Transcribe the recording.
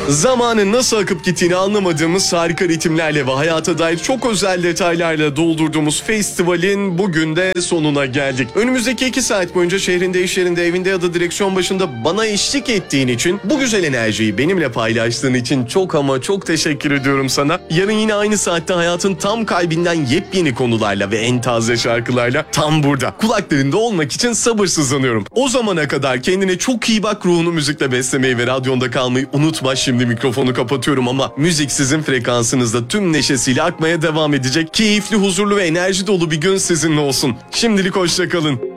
Zamanın nasıl akıp gittiğini anlamadığımız harika ritimlerle ve hayata dair çok özel detaylarla doldurduğumuz festivalin bugün de sonuna geldik. Önümüzdeki 2 saat boyunca şehrinde, iş yerinde, evinde ya da direksiyon başında bana eşlik ettiğin için, bu güzel enerjiyi benimle paylaştığın için çok ama çok teşekkür ediyorum sana. Yarın yine aynı saatte hayatın tam kalbinden yepyeni konularla ve en taze şarkılarla tam burada kulaklarında olmak için sabırsızlanıyorum. O zamana kadar kendine çok iyi bak, ruhunu müzikle beslemeyi ve radyonda kalmayı unutma. Şimdi mikrofonu kapatıyorum ama müzik sizin frekansınızda tüm neşesiyle akmaya devam edecek. Keyifli, huzurlu ve enerji dolu bir gün sizinle olsun. Şimdilik hoşça kalın.